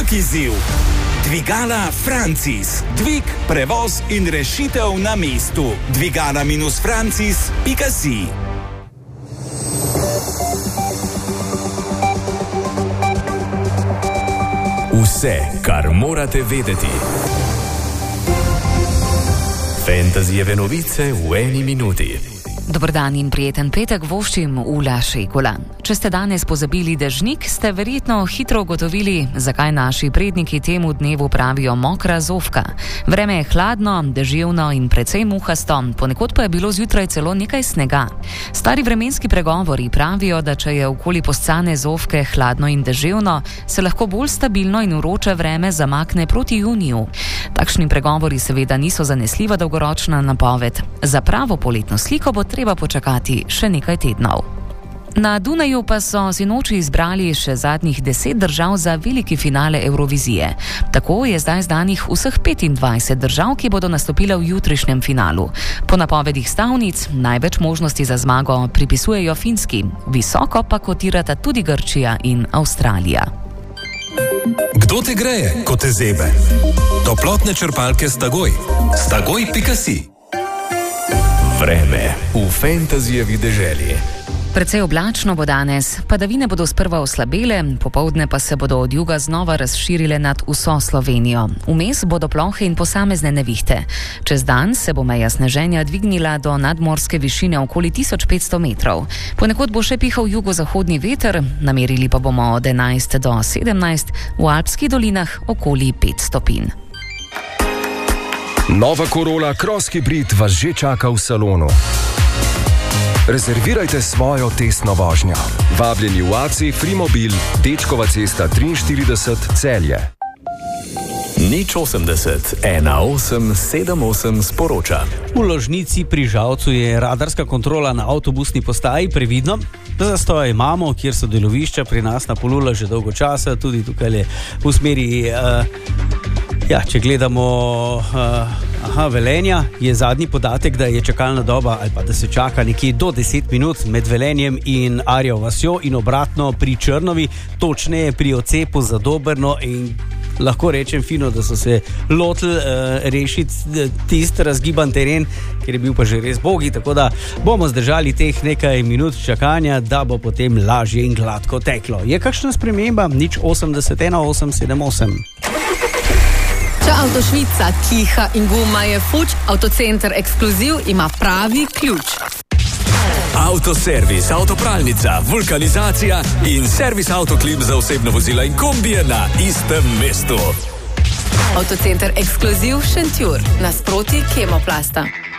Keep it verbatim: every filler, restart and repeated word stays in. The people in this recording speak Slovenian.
tak izziv. Dvigala Francis. Dvig, prevoz in rešitev na mestu. Dvigala minus francis pika si. Vse, kar morate vedeti. Fantasyjeve novice v eni minuti. Dober dan in prijeten petek voščim Ula Šekula. Če ste danes pozabili dežnik, ste verjetno hitro ugotovili, zakaj naši predniki temu dnevu pravijo mokra zofka. Vreme je hladno, deževno in precej muhasto, ponekod pa je bilo zjutraj celo nekaj snega. Stari vremenski pregovori pravijo, da če je okoli poscane zofke hladno in deževno, se lahko bolj stabilno in vroče vreme zamakne proti juniju. Takšni pregovori seveda niso zanesljiva dolgoročna napoved. Za pravo poletno sliko bo treba počakati še nekaj tednov. Na Dunaju pa so sinoči izbrali še zadnjih deset držav za veliki finale Evrovizije. Tako je zdaj znanih vseh petindvajset držav, ki bodo nastopile v jutrišnjem finalu. Po napovedih stavnic največ možnosti za zmago pripisujejo Finski, visoko pa kotirata tudi Grčija in Avstralija. Kdo te greje, ko te zebe? Toplotne črpalke Stagoj. Stagoj pika si. Vreme v Fantasyjevi deželi. Precej oblačno bo danes, padavine bodo sprva oslabele, popoldne pa se bodo od juga znova razširile nad vso Slovenijo. Vmes bodo plohe in posamezne nevihte. Čez dan se bo meja sneženja dvignila do nadmorske višine okoli tisoč petsto metrov. Ponekod bo še pihal jugozahodni veter, namerili pa bomo od enajst do sedemnajst, v alpskih dolinah okoli pet stopinj. Nova Corolla Cross Hybrid vas že čaka v salonu. Rezervirajte svojo testno vožnjo. Vabljeni v A C Frimobil, Dečkova cesta triinštirideset, Celje. Nič osemdeset, ena osem sedem osem sporoča. V Ložnici pri Žalcu je radarska kontrola na avtobusni postaji, previdno. Zastoje imamo, kjer so delovišča pri nas na Polula že dolgo časa, tudi tukaj v smeri... Uh, Ja, če gledamo uh, aha, Velenja, je zadnji podatek, da je čakalna doba ali pa da se čaka nekje do deset minut med Velenjem in Arjo vasjo in obratno pri Črnovi, točneje pri odcepu za Dobrno, in lahko rečem fino, da so se lotili uh, rešiti tist razgiban teren, ker je bil pa že res bogi, tako da bomo zdržali teh nekaj minut čakanja, da bo potem lažje in gladko teklo. Je kakšna sprememba? Nič osemdeset, ena osem sedem osem. Če avto Švica kiha in guma je fuč, Avtocenter Ekskluziv ima pravi ključ. Avtoservis, avtopralnica, vulkanizacija in servis Avtoklim za osebno vozila in kombije na istem mestu. Avtocenter Ekskluziv Šentjur, nasproti Kemoplasta.